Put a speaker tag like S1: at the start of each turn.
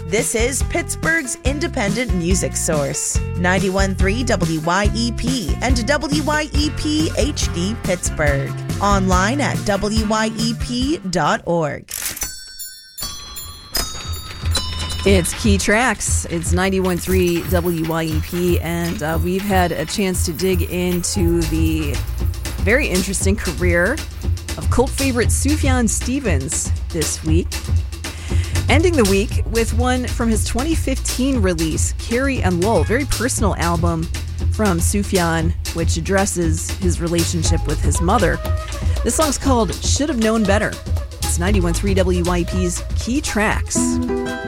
S1: This is Pittsburgh's independent music source, 91.3 WYEP and WYEP HD Pittsburgh. Online at wyep.org.
S2: It's Key Tracks. It's 91.3 WYEP, and we've had a chance to dig into the very interesting career of cult favorite Sufjan Stevens this week. Ending the week with one from his 2015 release, Carrie and Lowell, very personal album from Sufjan, which addresses his relationship with his mother. This song's called Should Have Known Better. It's 91.3 WYEP's Key Tracks.